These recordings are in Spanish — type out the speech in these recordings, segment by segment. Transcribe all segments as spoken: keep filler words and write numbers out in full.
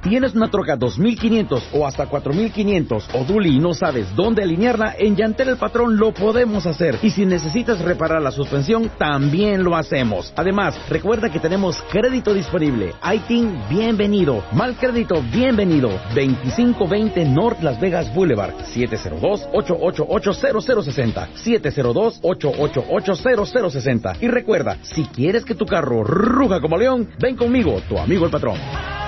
¿Tienes una troca dos mil quinientos o hasta cuatro mil quinientos o dually y no sabes dónde alinearla? En Llantera El Patrón lo podemos hacer. Y si necesitas reparar la suspensión, también lo hacemos. Además, recuerda que tenemos crédito disponible. I T I N, bienvenido. Mal crédito, bienvenido. veinticinco veinte North Las Vegas Boulevard. siete cero dos, ocho ocho ocho, cero cero seis cero. siete cero dos, ocho ocho ocho, cero cero seis cero. Y recuerda, si quieres que tu carro ruja como león, ven conmigo, tu amigo el patrón.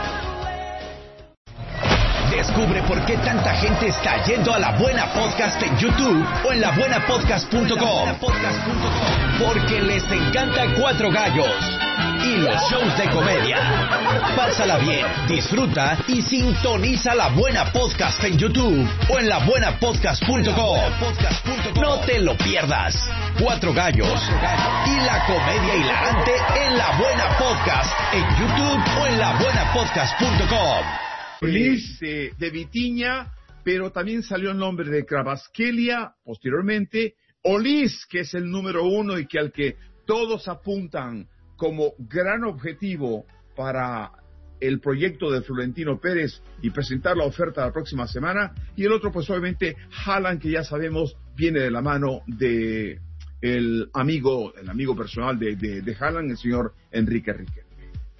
Descubre por qué tanta gente está yendo a La Buena Podcast en YouTube o en la buena podcast punto com. Porque les encanta Cuatro Gallos y los shows de comedia. Pásala bien, disfruta y sintoniza La Buena Podcast en YouTube o en la buena podcast punto com. No te lo pierdas. Cuatro Gallos y la comedia hilarante en La Buena Podcast en YouTube o en la buena podcast punto com. Olis de, de Vitiña, pero también salió el nombre de Kravaskelia posteriormente. Olis, que es el número uno y que al que todos apuntan como gran objetivo para el proyecto de Florentino Pérez y presentar la oferta la próxima semana. Y el otro, pues obviamente, Haaland, que ya sabemos viene de la mano de el amigo, el amigo personal de, de, de Haaland, el señor Enrique Riquelme.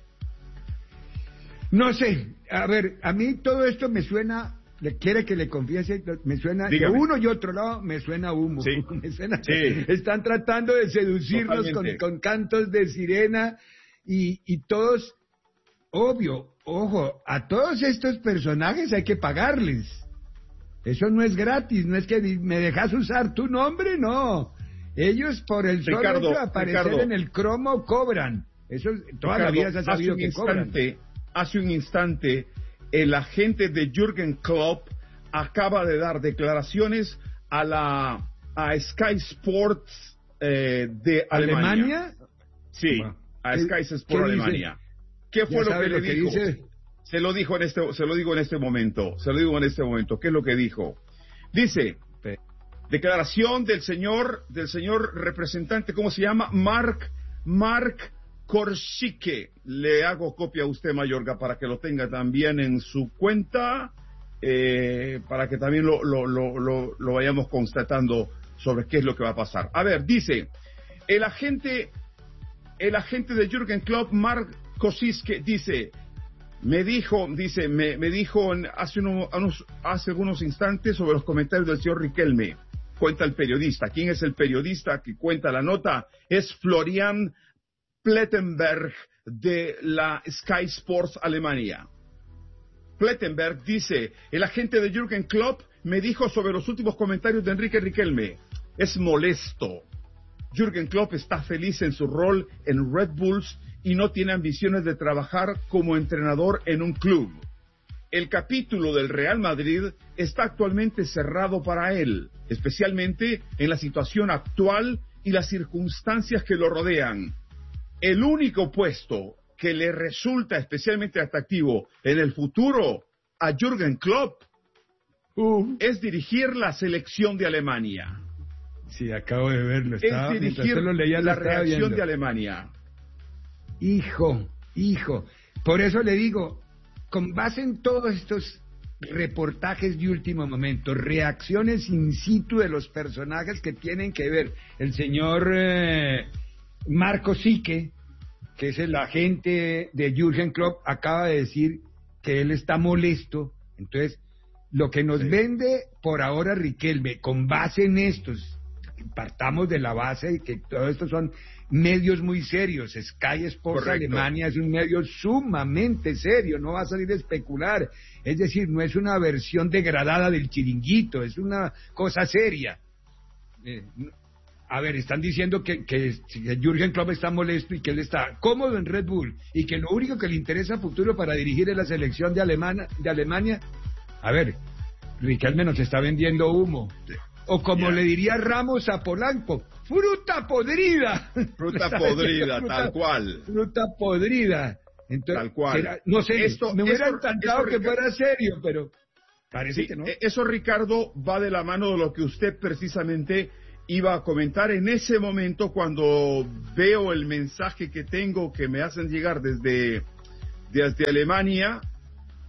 No sé, a ver, a mí todo esto me suena, le quiere que le confiese, me suena, Dígame. De uno y otro lado me suena humo, sí. me suena, sí. Están tratando de seducirnos con, con cantos de sirena y, y todos, obvio, ojo, a todos estos personajes hay que pagarles, eso no es gratis, no es que me dejas usar tu nombre, no, ellos por el solo hecho de aparecer Ricardo, en el cromo cobran, eso toda Ricardo, la vida se ha sabido que cobran. Hace un instante, el agente de Jürgen Klopp acaba de dar declaraciones a la a Sky Sports eh, de Alemania. ¿Alemania? Sí, a Sky Sports Alemania. ¿Qué fue lo que le que dijo? Dice? Se lo dijo en este, se lo digo en este momento. Se lo digo en este momento. ¿Qué es lo que dijo? Dice, declaración del señor, del señor representante, ¿cómo se llama? Mark, Mark. Korsicke, le hago copia a usted, Mayorga, para que lo tenga también en su cuenta, eh, para que también lo, lo, lo, lo, lo vayamos constatando sobre qué es lo que va a pasar. A ver, dice, el agente, el agente de Jürgen Klopp, Mark Korsicke, dice, me dijo, dice, me, me dijo en, hace, uno, unos, hace algunos instantes sobre los comentarios del señor Riquelme. Cuenta el periodista. ¿Quién es el periodista que cuenta la nota? Es Florian Plettenberg de la Sky Sports Alemania. Plettenberg dice, el agente de Jürgen Klopp me dijo sobre los últimos comentarios de Enrique Riquelme. Es molesto. Jürgen Klopp está feliz en su rol en Red Bulls y no tiene ambiciones de trabajar como entrenador en un club. El capítulo del Real Madrid está actualmente cerrado para él, especialmente en la situación actual y las circunstancias que lo rodean. El único puesto que le resulta especialmente atractivo en el futuro a Jürgen Klopp uh. es dirigir la selección de Alemania. Sí, acabo de verlo. Estaba, es dirigir lo leía, la reacción viendo. de Alemania. Hijo, hijo. Por eso le digo, con base en todos estos reportajes de último momento, reacciones in situ de los personajes que tienen que ver, el señor... Eh, Marco Sique, que es el agente de Jürgen Klopp, acaba de decir que él está molesto. Entonces, lo que nos sí. vende por ahora Riquelme, con base en estos, partamos de la base de que todos estos son medios muy serios. Sky Sports Correcto. Alemania es un medio sumamente serio, no va a salir a especular. Es decir, no es una versión degradada del Chiringuito, es una cosa seria. Eh, A ver, están diciendo que, que, que Jürgen Klopp está molesto y que él está cómodo en Red Bull y que lo único que le interesa a futuro para dirigir es la selección de, Alemana, de Alemania. A ver, Riquelme nos está vendiendo humo. O como yeah. le diría Ramos a Polanco, fruta podrida. Fruta podrida, fruta, tal cual. Fruta podrida. Entonces, tal cual. Era, no sé, esto, me hubiera eso, encantado eso, que Ricardo, fuera serio, pero parece sí, que no. Eso, Ricardo, va de la mano de lo que usted precisamente iba a comentar en ese momento cuando veo el mensaje que tengo que me hacen llegar desde, desde Alemania.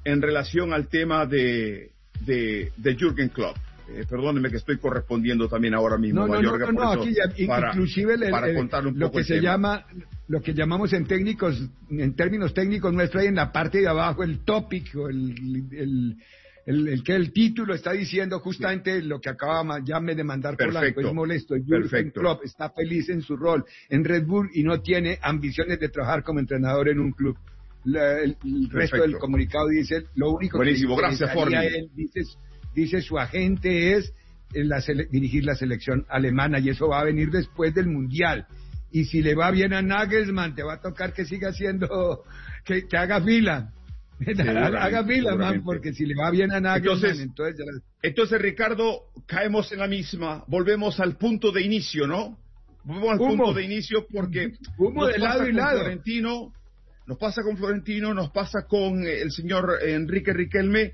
en relación al tema de, de, de Jürgen Klopp. Eh, perdóneme que estoy correspondiendo también ahora mismo, no, no, Mayorga, no, no, no, aquí ya, para, inclusive el, para el, contarle un lo poco que el se tema. llama, lo que llamamos en técnicos, en términos técnicos nuestros, hay en la parte de abajo el topic, o el, el, el, el que el título está diciendo justamente sí. Lo que acaba ya me de mandar Polanco, es molesto. Jürgen Klopp está feliz en su rol en Red Bull y no tiene ambiciones de trabajar como entrenador en un club. La, el, el resto del comunicado dice, lo único Buenísimo, que le gracias, Forni. él, dice, dice su agente es La sele- dirigir la selección alemana y eso va a venir después del Mundial. Y si le va bien a Nagelsmann, te va a tocar que siga haciendo, que, que haga fila. Haga fila, man, porque si le va bien a Nagelsmann, entonces... Entonces, ya... entonces, Ricardo, caemos en la misma, volvemos al punto de inicio, ¿no? Volvemos al humo. punto de inicio porque... Humo de lado y lado. Florentino, nos pasa con Florentino, nos pasa con el señor Enrique Riquelme,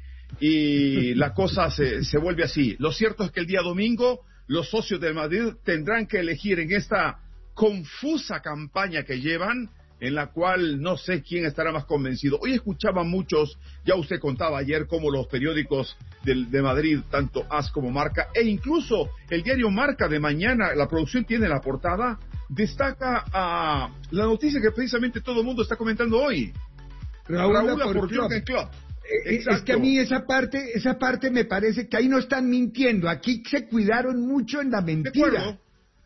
y la cosa se, se vuelve así. Lo cierto es que el día domingo los socios del Madrid tendrán que elegir en esta confusa campaña que llevan, en la cual no sé quién estará más convencido. Hoy escuchaba a muchos, ya usted contaba ayer cómo los periódicos del, de Madrid, tanto A S como Marca, e incluso el diario Marca de mañana, la producción tiene la portada, destaca a la noticia que precisamente todo el mundo está comentando hoy. Raúl, Raúl por, por Jürgen Klopp. Exacto. Es que a mí esa parte, esa parte me parece que ahí no están mintiendo. Aquí se cuidaron mucho en la mentira.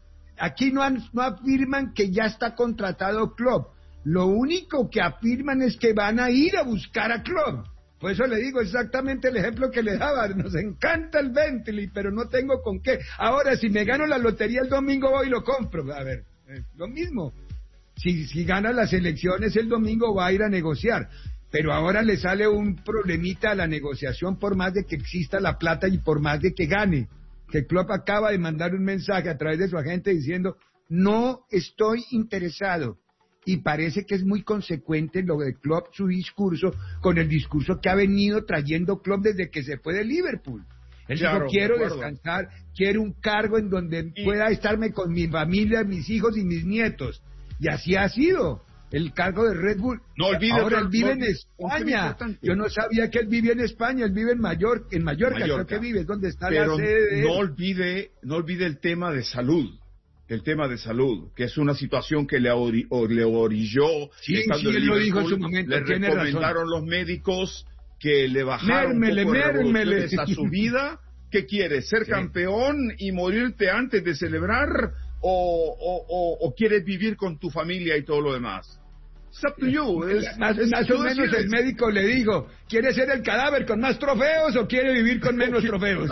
Aquí no, han, no afirman que ya está contratado Klopp. Lo único que afirman es que van a ir a buscar a Klopp. Por eso le digo exactamente el ejemplo que le daba. Nos encanta el Bentley, pero no tengo con qué. Ahora, si me gano la lotería el domingo, voy y lo compro. A ver, es lo mismo. Si, si gana las elecciones el domingo, va a ir a negociar. Pero ahora le sale un problemita a la negociación por más de que exista la plata y por más de que gane. Que Klopp acaba de mandar un mensaje a través de su agente diciendo, no estoy interesado. Y parece que es muy consecuente lo de Klopp, su discurso, con el discurso que ha venido trayendo Klopp desde que se fue de Liverpool. Él claro, dijo, quiero descansar, quiero un cargo en donde y... pueda estarme con mi familia, mis hijos y mis nietos. Y así ha sido. El cargo de Red Bull. No olvide, ahora él vive no, en España. Yo no sabía que él vivía en España. Él vive en Mallorca, en Mallorca, Mallorca. Creo que vive, es donde está Pero la sede de no él. olvide, no olvide el tema de salud, el tema de salud, que es una situación que le, ori, o, le orilló. Sí, sí, él lo dijo en su momento. Le tiene recomendaron razón. los médicos que le bajaron mérmele, un poco mérmele. revoluciones a su vida. ¿Qué quieres? ¿Ser sí. campeón y morirte antes de celebrar? O, o, o, ¿O quieres vivir con tu familia y todo lo demás? It's up to you. Es, más, es, más o menos el médico le dijo, ¿quiere ser el cadáver con más trofeos o quiere vivir con menos trofeos?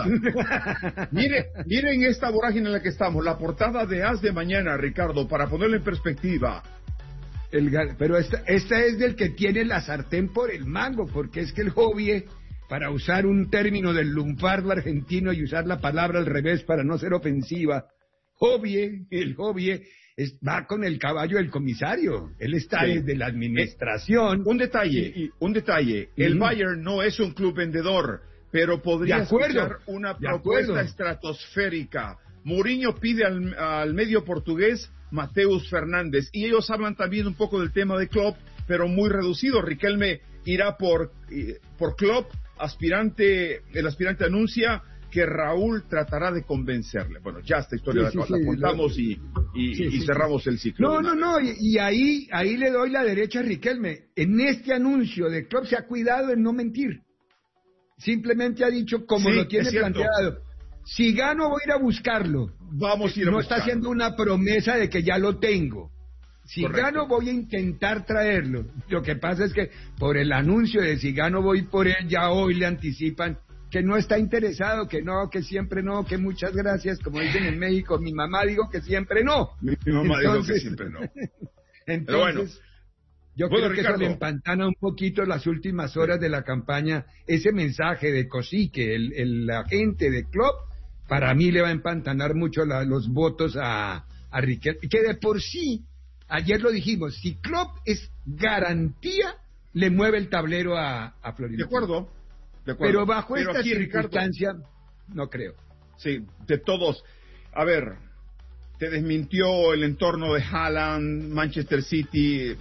Mire, miren esta vorágine en la que estamos, la portada de A S de mañana, Ricardo, para ponerlo en perspectiva. El, pero esta, esta es del que tiene la sartén por el mango, porque es que el hobby, para usar un término del lunfardo argentino y usar la palabra al revés para no ser ofensiva, hobby, el hobby es, va con el caballo del comisario. Él está sí. desde la administración. Un detalle, y, un detalle. Uh-huh. El Bayern no es un club vendedor, pero podría escuchar una propuesta estratosférica. Mourinho pide al, al medio portugués Mateus Fernández, y ellos hablan también un poco del tema de Klopp, pero muy reducido. Riquelme irá por, por Klopp, aspirante, el aspirante anuncia que Raúl tratará de convencerle. Bueno, ya esta historia sí, la, sí, la contamos sí, y, y, sí, y cerramos sí. el ciclo. No, no, no, y, y ahí, ahí le doy la derecha a Riquelme. En este anuncio de Klopp se ha cuidado en no mentir. Simplemente ha dicho, como lo tiene planteado, si gano voy a ir a buscarlo. Vamos a ir a No buscarlo. Está haciendo una promesa de que ya lo tengo. Si Correcto. Gano voy a intentar traerlo. Lo que pasa es que por el anuncio de si gano voy por él, ya hoy le anticipan que no está interesado, que no, que siempre no, que muchas gracias, como dicen en México, mi mamá digo que siempre no. Mi, mi mamá entonces, dijo que siempre no. Entonces, bueno, yo bueno, creo que Ricardo. Eso le empantana un poquito las últimas horas de la campaña, ese mensaje de Kosique, el, el agente de Klopp, para mí le va a empantanar mucho la, los votos a, a Riquelme, que de por sí, ayer lo dijimos, si Klopp es garantía, le mueve el tablero a, a Florentino. De acuerdo. Pero bajo Pero esta aquí, circunstancia, Ricardo, no creo. Sí, de todos. A ver, te desmintió el entorno de Haaland, Manchester City,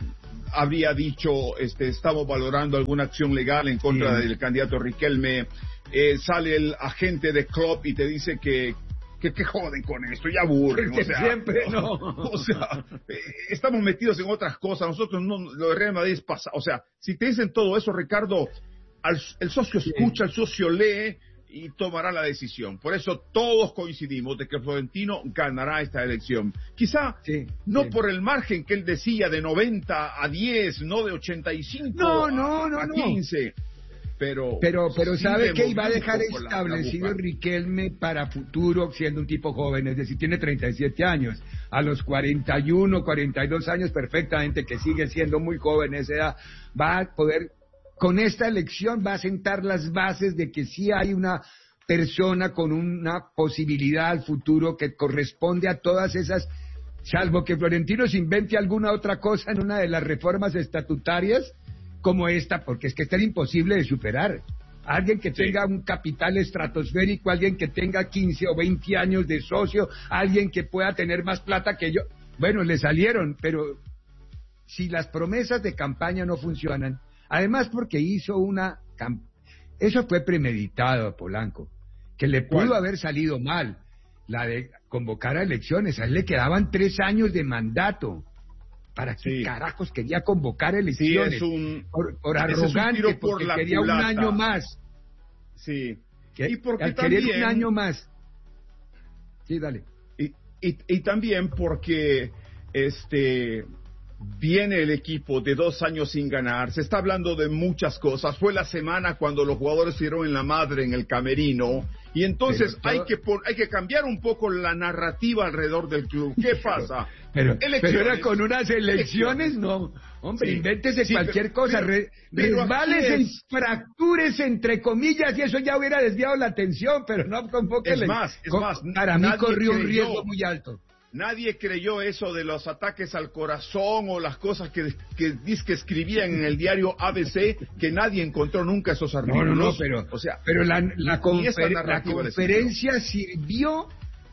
habría dicho, este, estamos valorando alguna acción legal en contra sí. del candidato Riquelme. Eh, sale el agente de Klopp y te dice que que, que joden con esto, ya aburren, que o sea, siempre no. O sea, eh, estamos metidos en otras cosas, nosotros no, lo de Real Madrid es pasa, o sea, si te dicen todo eso, Ricardo, al, el socio escucha, sí. el socio lee y tomará la decisión. Por eso todos coincidimos de que Florentino ganará esta elección. Quizá sí, no sí. por el margen que él decía de noventa a diez, no de ochenta y cinco no, no, a, no, a no. quince. Pero, pero, pero sí sabe que iba a dejar la, establecido la Riquelme para futuro siendo un tipo joven, es decir, tiene treinta y siete años, a los cuarenta y uno, cuarenta y dos años perfectamente, que sigue siendo muy joven esa edad, va a poder, con esta elección va a sentar las bases de que sí hay una persona con una posibilidad al futuro que corresponde a todas esas, salvo que Florentino se invente alguna otra cosa en una de las reformas estatutarias, como esta, porque es que esta es imposible de superar. Alguien que tenga sí. un capital estratosférico, alguien que tenga quince o veinte años de socio, alguien que pueda tener más plata que yo. Bueno, le salieron, pero si las promesas de campaña no funcionan, además porque hizo una... Eso fue premeditado, Polanco, que le pudo ¿Cuál? haber salido mal, la de convocar a elecciones. A él le quedaban tres años de mandato. ¿Para qué sí. carajos quería convocar elecciones? Sí, es un, por, por arrogante, un porque por quería culata. un año más. Sí. ¿Qué? Y porque también... Quería un año más. Sí, dale. Y, y, y también porque este viene el equipo de dos años sin ganar. Se está hablando de muchas cosas. Fue la semana cuando los jugadores se dieron en la madre en el camerino. Y entonces todo... hay que por, hay que cambiar un poco la narrativa alrededor del club. ¿Qué pasa? Pero, pero era con unas elecciones, elecciones. no. Hombre, sí, invéntese sí, cualquier pero, cosa. Re, resbálese y fractures entre comillas y eso ya hubiera desviado la atención, pero no convoque. Es más, es con, más. Para mí corrió un riesgo muy alto. Nadie creyó eso de los ataques al corazón o las cosas que, que, que escribían en el diario A B C, que nadie encontró nunca esos artículos. No, no, no, pero, o sea, pero la, la, confer la conferencia sirvió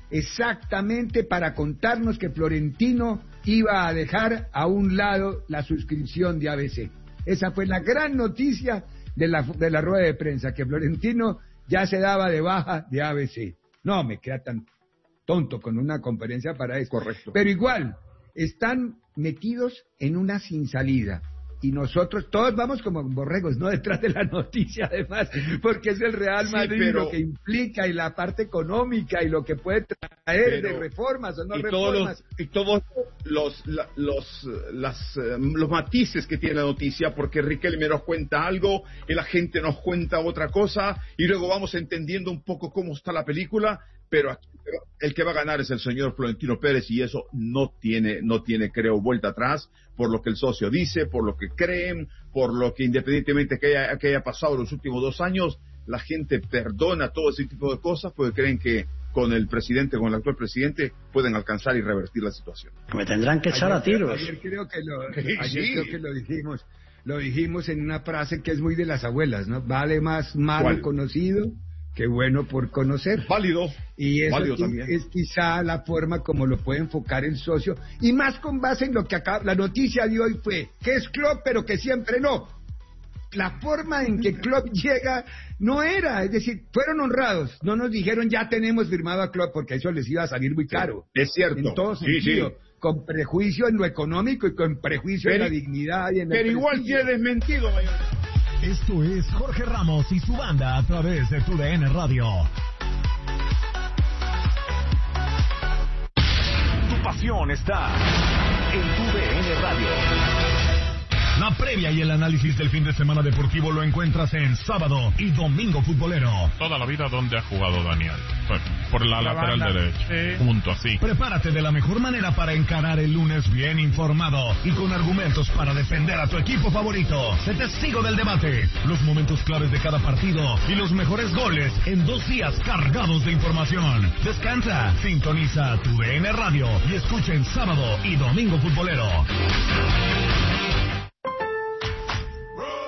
exactamente para contarnos que Florentino iba a dejar a un lado la suscripción de A B C. Esa fue la gran noticia de la, de la rueda de prensa, que Florentino ya se daba de baja de A B C. No me queda tan tonto con una conferencia para eso. Correcto. Pero igual, están metidos en una sin salida. Y nosotros todos vamos como borregos, ¿no? Detrás de la noticia, además, porque es el Real Madrid, sí, pero... lo que implica y la parte económica y lo que puede traer pero... de reformas o no y reformas. Todos los, y todos los, la, los, las, los matices que tiene la noticia, porque Riquelme nos cuenta algo, y la gente nos cuenta otra cosa, y luego vamos entendiendo un poco cómo está la película, pero aquí el que va a ganar es el señor Florentino Pérez y eso no tiene, no tiene, creo, vuelta atrás, por lo que el socio dice, por lo que creen, por lo que independientemente que haya, que haya pasado los últimos dos años, la gente perdona todo ese tipo de cosas porque creen que con el presidente, con el actual presidente, pueden alcanzar y revertir la situación. Me tendrán que echar ayer, a tiros. Ayer creo que lo, ayer sí. creo que lo dijimos, lo dijimos en una frase que es muy de las abuelas, ¿no? Vale más malo ¿Cuál? conocido que bueno por conocer. Válido. Y eso Válido es, también. es quizá la forma como lo puede enfocar el socio, y más con base en lo que acá, la noticia de hoy fue, que es Klopp, pero que siempre no. La forma en que Klopp llega no era, es decir, fueron honrados, no nos dijeron ya tenemos firmado a Klopp, porque eso les iba a salir muy caro. Es cierto. En todo sentido. Sí, sí. Con prejuicio en lo económico y con prejuicio pero, en la dignidad y en Pero el igual prestigio. tiene desmentido, mayor. Esto es Jorge Ramos y su banda a través de Tu D N Radio. Tu pasión está en Tu D N Radio. La previa y el análisis del fin de semana deportivo lo encuentras en Sábado y Domingo Futbolero. Toda la vida donde ha jugado Daniel. Por, por la, la lateral banda. derecha. Sí. Punto así. Prepárate de la mejor manera para encarar el lunes bien informado y con argumentos para defender a tu equipo favorito. Sé testigo del debate, los momentos claves de cada partido y los mejores goles en dos días cargados de información. Descansa, sintoniza Tu D N Radio y escucha en Sábado y Domingo Futbolero.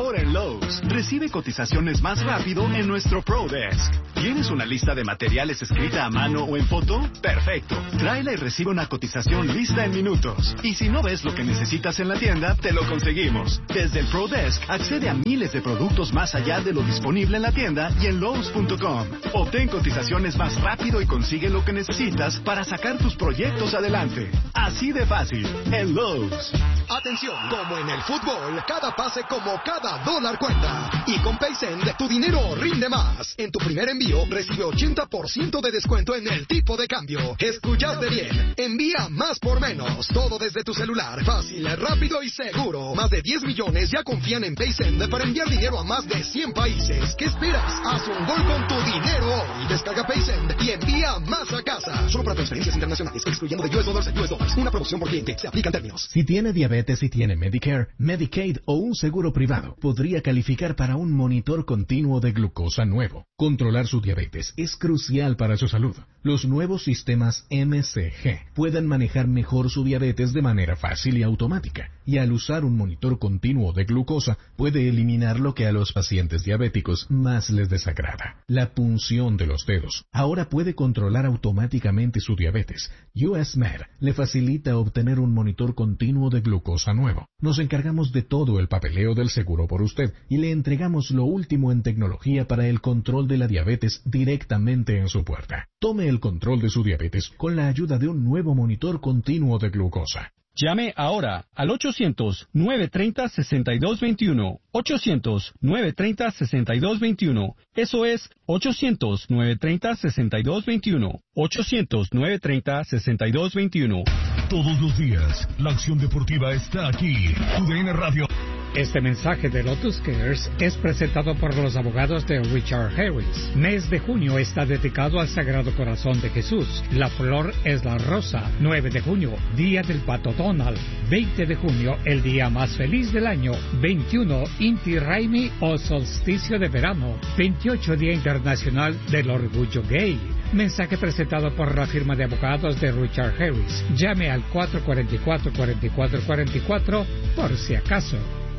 Ahora en Lowe's, recibe cotizaciones más rápido en nuestro Pro Desk. ¿Tienes una lista de materiales escrita a mano o en foto? Perfecto. Tráela y recibe una cotización lista en minutos. Y si no ves lo que necesitas en la tienda, te lo conseguimos. Desde el Pro Desk, accede a miles de productos más allá de lo disponible en la tienda y en Lowe's punto com. Obtén cotizaciones más rápido y consigue lo que necesitas para sacar tus proyectos adelante. Así de fácil, en Lowe's. Atención, como en el fútbol, cada pase como cada dólar cuenta. Y con PaySend, tu dinero rinde más. En tu primer envío, recibe ochenta por ciento de descuento en el tipo de cambio. Escuchaste bien. Envía más por menos. Todo desde tu celular. Fácil, rápido y seguro. Más de diez millones ya confían en PaySend para enviar dinero a más de cien países. ¿Qué esperas? Haz un gol con tu dinero hoy. Descarga PaySend y envía más a casa. Solo para transferencias internacionales, excluyendo de U S dólares a U S dólares. Una promoción por cliente. Se aplican términos. Si tiene diabetes y tiene Medicare, Medicaid o un seguro privado, podría calificar para un monitor continuo de glucosa nuevo. Controlar su diabetes es crucial para su salud. Los nuevos sistemas M C G pueden manejar mejor su diabetes de manera fácil y automática, y al usar un monitor continuo de glucosa puede eliminar lo que a los pacientes diabéticos más les desagrada: la punción de los dedos. Ahora puede controlar automáticamente su diabetes. U S Med le facilita obtener un monitor continuo de glucosa nuevo. Nos encargamos de todo el papeleo del seguro por usted y le entregamos lo último en tecnología para el control de la diabetes directamente en su puerta. Tome el control de su diabetes con la ayuda de un nuevo monitor continuo de glucosa. Llame ahora al ochocientos, nueve treinta, sesenta y dos veintiuno. ochocientos, nueve treinta, sesenta y dos veintiuno. Eso es ochocientos, nueve treinta, sesenta y dos veintiuno. ochocientos, nueve treinta, sesenta y dos veintiuno. Todos los días, la acción deportiva está aquí. U D N Radio. Este mensaje de Lotus Cares es presentado por los abogados de Richard Harris. Mes de junio está dedicado al Sagrado Corazón de Jesús. La flor es la rosa. nueve de junio, Día del Pato Donald. veinte de junio, el día más feliz del año. veintiuno, Inti Raymi o solsticio de verano. veintiocho, Día Internacional del Orgullo Gay. Mensaje presentado por la firma de abogados de Richard Harris. Llame al cuatro cuatro cuatro, cuatro cuatro cuatro cuatro por si acaso.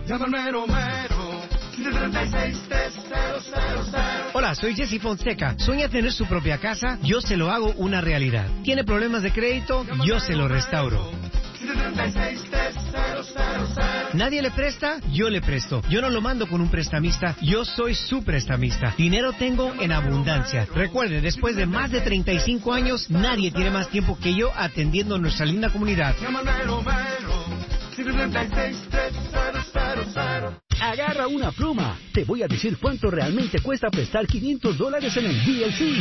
Hola, soy Jesse Fonseca. ¿Sueña tener su propia casa? Yo se lo hago una realidad. ¿Tiene problemas de crédito? Yo se lo restauro. ¿Nadie le presta? Yo le presto. Yo no lo mando con un prestamista, yo soy su prestamista. Dinero tengo en abundancia. Recuerde, después de más de treinta y cinco años, nadie tiene más tiempo que yo atendiendo nuestra linda comunidad. Agarra una pluma. Te voy a decir cuánto realmente cuesta prestar quinientos dólares en el D L C.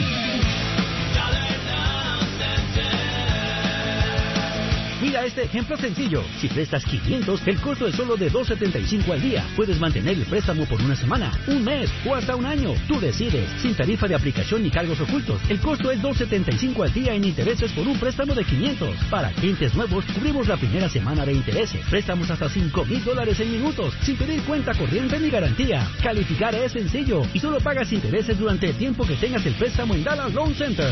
Mira este ejemplo sencillo. Si prestas quinientos, el costo es solo de dos setenta y cinco al día. Puedes mantener el préstamo por una semana, un mes o hasta un año. Tú decides. Sin tarifa de aplicación ni cargos ocultos. El costo es dos setenta y cinco al día en intereses por un préstamo de quinientos. Para clientes nuevos, cubrimos la primera semana de intereses. Préstamos hasta cinco mil dólares en minutos, sin pedir cuenta corriente ni garantía. Calificar es sencillo y solo pagas intereses durante el tiempo que tengas el préstamo en Dallas Loan Center.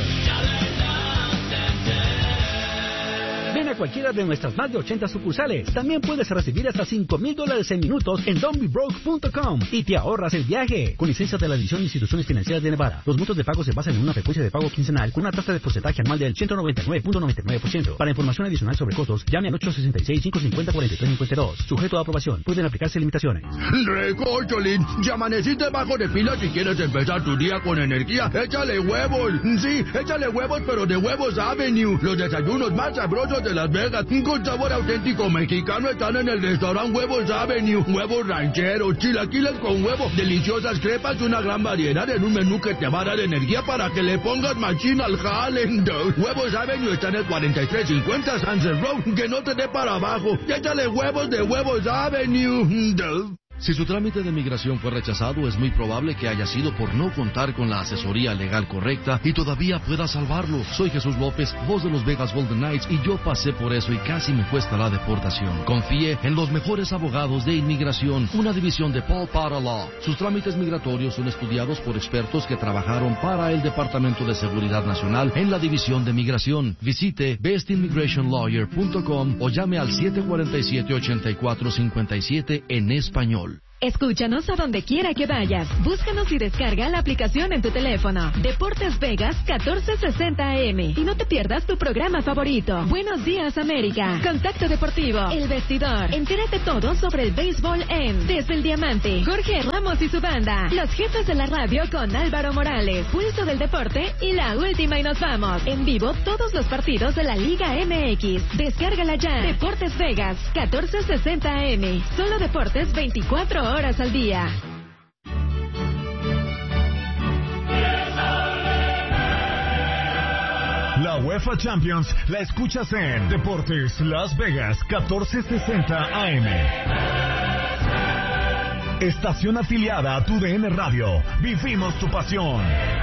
Ven a cualquiera de nuestras más de ochenta sucursales. También puedes recibir hasta cinco mil dólares en minutos en don't be broke punto com y te ahorras el viaje. Con licencia de la División de Instituciones Financieras de Nevada. Los montos de pago se basan en una frecuencia de pago quincenal con una tasa de porcentaje anual del ciento noventa y nueve punto noventa y nueve por ciento. Para información adicional sobre costos, llame al ocho sesenta y seis, cinco cincuenta, cuarenta y tres cincuenta y dos. Sujeto a aprobación. Pueden aplicarse limitaciones. Recocholín, ya amaneciste bajo de pila si quieres empezar tu día con energía. Échale huevos. Sí, échale huevos, pero de Huevos Avenue. Los desayunos más sabrosos de Las Vegas. Con sabor auténtico mexicano están en el restaurante Huevos Avenue. Huevos rancheros, chilaquiles con huevo, deliciosas crepas, una gran variedad en un menú que te va a dar energía para que le pongas machín al jale. Huevos Avenue está en el cuarenta y tres cincuenta Sunset Road. Que no te dé para abajo. Échale huevos de Huevos Avenue. Si su trámite de migración fue rechazado, es muy probable que haya sido por no contar con la asesoría legal correcta y todavía pueda salvarlo. Soy Jesús López, voz de los Vegas Golden Knights, y yo pasé por eso y casi me cuesta la deportación. Confíe en los mejores abogados de inmigración, una división de Paul Potter Law. Sus trámites migratorios son estudiados por expertos que trabajaron para el Departamento de Seguridad Nacional en la División de Migración. Visite best immigration lawyer punto com o llame al siete cuatro siete, ocho cuatro cinco siete en español. Escúchanos a donde quiera que vayas. Búscanos y descarga la aplicación en tu teléfono. Deportes Vegas catorce sesenta A M. Y no te pierdas tu programa favorito. Buenos días, América. Contacto Deportivo. El Vestidor. Entérate todo sobre el béisbol en Desde el Diamante. Jorge Ramos y su banda. Los jefes de la radio con Álvaro Morales. Pulso del Deporte y la última y nos vamos. En vivo todos los partidos de la Liga M X. Descárgala ya. Deportes Vegas catorce sesenta A M. Solo deportes veinticuatro horas al día. La UEFA Champions la escuchas en Deportes Las Vegas catorce sesenta A M. Estación afiliada a tu D N Radio. Vivimos tu pasión.